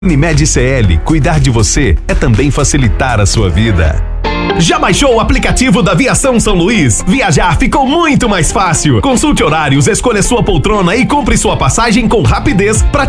Unimed CL, cuidar de você é também facilitar a sua vida. Já baixou o aplicativo da Viação São Luís? Viajar ficou muito mais fácil. Consulte horários, escolha sua poltrona e compre sua passagem com rapidez, praticidade